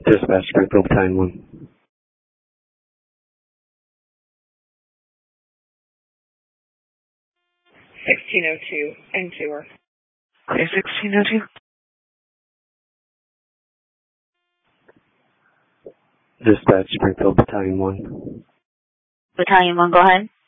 Dispatch Springfield Battalion 1. 1602 and tour. Okay, 1602. Dispatch Springfield Battalion 1. Battalion 1, go ahead.